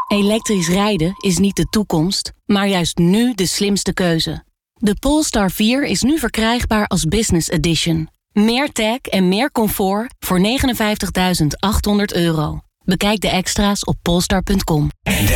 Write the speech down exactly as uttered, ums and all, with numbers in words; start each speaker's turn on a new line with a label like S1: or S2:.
S1: Elektrisch rijden is niet de toekomst, maar juist nu de slimste keuze. De Polestar vier is nu verkrijgbaar als Business Edition. Meer tech en meer comfort voor negenenvijftigduizend achthonderd euro. Bekijk de extra's op polestar punt com.